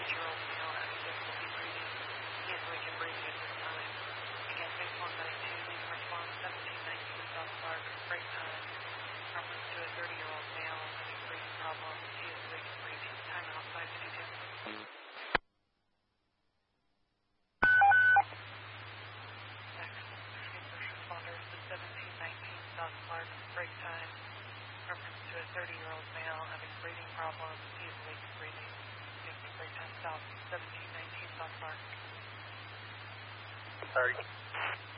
8-year-old male having difficulty breathing. He is awake and breathing at this time. Again, 6192, leading response 1719 South Clark, break time. Reference to a 30-year-old male having breathing problems. He is awake and breathing. Time out 552. Next, first responders to 1719 South Clark, break time. Reference to a 30-year-old male having breathing problems. He is awake and breathing. Taking break time south, 1719 South Clark. Sorry.